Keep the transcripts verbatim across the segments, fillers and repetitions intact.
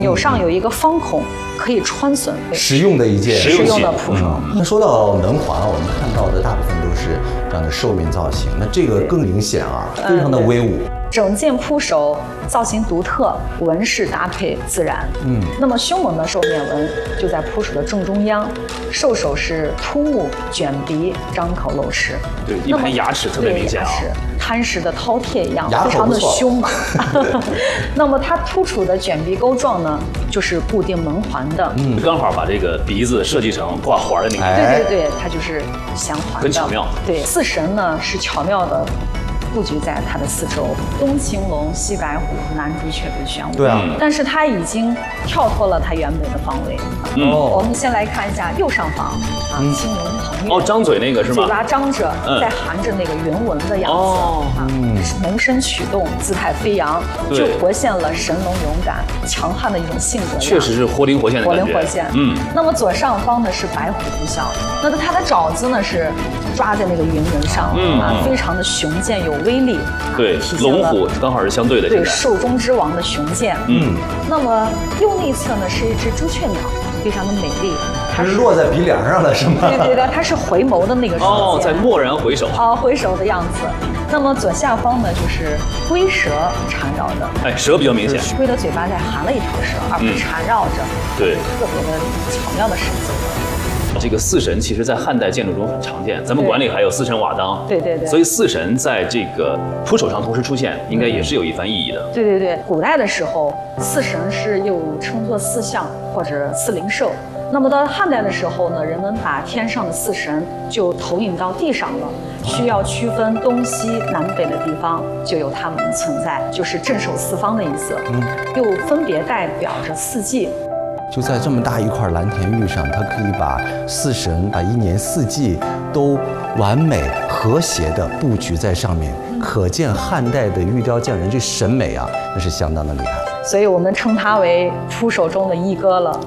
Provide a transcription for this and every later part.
有上有一个方孔，可以穿损。 实用的一件实用的蒲手。 那说到门环啊，我们看到的大部分都是这样的兽面造型，那这个更明显啊，非常的威武。 整件蒲手造型独特，纹饰搭配自然。嗯，那么凶猛的兽面纹就在蒲手的正中央，兽首是凸目、卷鼻、张口露齿。 对，一排牙齿特别明显啊， 贪食的饕餮一样，非常的凶猛。那么它突出的卷鼻钩状呢，就是固定门环的。 嗯，刚好把这个鼻子设计成挂环的那个。 对对对，它就是相环的， 很巧妙。 对，四神呢是巧妙的布局在它的四周，东青龙，西白虎，南朱雀，北玄武。 对啊， 但是它已经跳脱了它原本的方位。 嗯， 我们先来看一下右上方啊，青龙腾跃。 哦，张嘴那个是吗？ 嘴巴张着，在含着那个云纹的样子。哦，啊，萌身曲动，姿态飞扬，就活现了神龙勇敢、强悍的一种性格。 确实是活灵活现的感觉。 活灵活现。嗯。那么左上方呢是白虎呼啸，那它的爪子呢是抓在那个云纹上，嗯啊，非常的雄健有威力。 对，龙虎刚好是相对的。 对，兽中之王的雄健。嗯。那么右内侧呢是一只朱雀鸟，非常的美丽。 它是落在鼻梁上了，是吗？ 对对对，它是回眸的那个瞬间。 哦，在蓦然回首。 啊，回首的样子。那么左下方呢就是龟蛇缠绕的。 哎，蛇比较明显。 龟的嘴巴在含了一条蛇，而不是缠绕着。 对。 特别的巧妙的设计。 这个四神其实，在汉代建筑中很常见，咱们馆里还有四神瓦当。 对对对。 所以四神在这个蒲手上同时出现，应该也是有一番意义的。 对对对，古代的时候，四神是又称作四象或者四灵兽。那么到汉代的时候呢，人们把天上的四神就投影到地上了，需要区分东西南北的地方，就有它们的存在，就是镇守四方的意思。嗯，又分别代表着四季。 就在这么大一块蓝田玉上，它可以把四神、把一年四季都完美和谐地布局在上面，可见汉代的玉雕匠人这审美啊，那是相当的厉害。 所以我们称它为蒲手中的一哥了。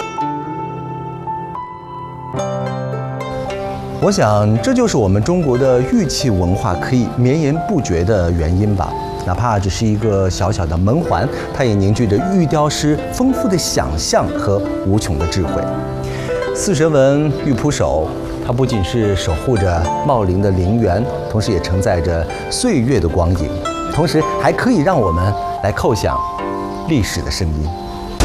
我想，这就是我们中国的玉器文化可以绵延不绝的原因吧。哪怕只是一个小小的门环，它也凝聚着玉雕师丰富的想象和无穷的智慧。四神纹玉蒲手，它不仅是守护着茂陵的陵园，同时也承载着岁月的光影，同时还可以让我们来叩响历史的声音。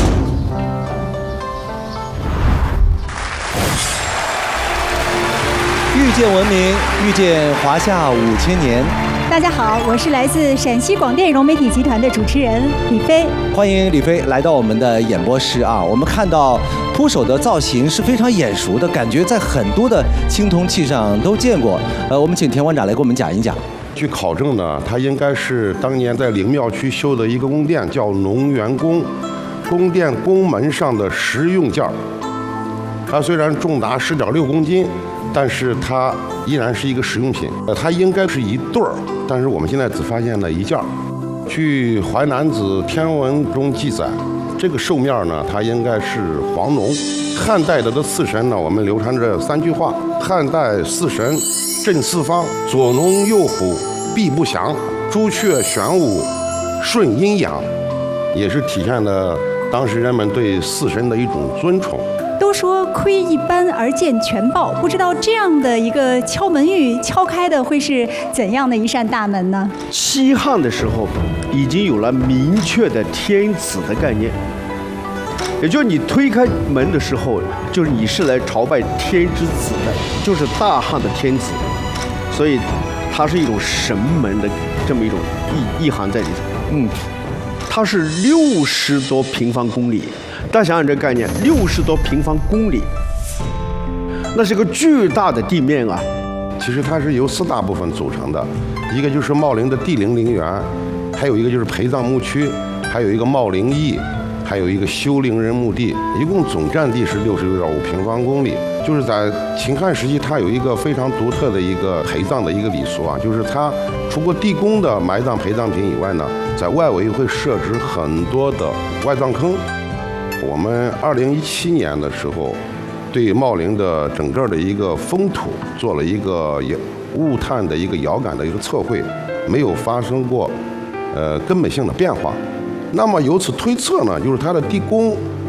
遇见文明，遇见华夏五千年。 大家好，我是来自陕西广电融媒体集团的主持人李飞。 欢迎李飞来到我们的演播室啊！我们看到蒲手的造型是非常眼熟的，感觉在很多的青铜器上都见过。呃，我们请田馆长来给我们讲一讲。 据考证呢，它应该是当年在灵庙区修的一个宫殿，叫农园宫。宫殿宫门上的实用件儿，它虽然重达十点六公斤。但是它依然是一个实用品，呃，它应该是一对儿，但是我们现在只发现了一件儿。据《淮南子·天文》中记载，这个兽面呢，它应该是黄龙。汉代的的四神呢，我们流传着三句话：汉代四神镇四方，左龙右虎必不降，朱雀玄武顺阴阳，也是体现了当时人们对四神的一种尊崇。 都说窥一斑而见全豹，不知道这样的一个敲门玉敲开的会是怎样的一扇大门呢？ 西汉的时候已经有了明确的天子的概念，也就是你推开门的时候，就是你是来朝拜天之子的，就是大汉的天子，所以它是一种神门的这么一种意意涵在里头。嗯，它是六十多平方公里。大家想想这个概念，六十多平方公里，那是个巨大的地面啊。 其实它是由四大部分组成的，一个就是茂陵的帝陵陵园，还有一个就是陪葬墓区，还有一个茂陵驿，还有一个修陵人墓地，一共总占地是六十六点五平方公里。就是在秦汉时期，它有一个非常独特的一个陪葬的一个礼俗啊，就是它除过地宫的埋葬陪葬品以外呢，在外围会设置很多的外葬坑。我们二零一七年的时候，对茂陵的整个的一个风土做了一个物探的一个遥感的一个测绘，没有发生过呃根本性的变化。 那么由此推测呢，就是它的地宫